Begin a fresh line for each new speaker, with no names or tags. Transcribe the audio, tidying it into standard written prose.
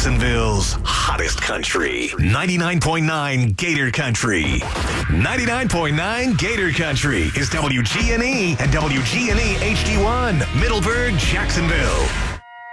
Jacksonville's hottest country. 99.9 Gator Country. 99.9 Gator Country is WGNE and WGNE HD1, Middleburg, Jacksonville.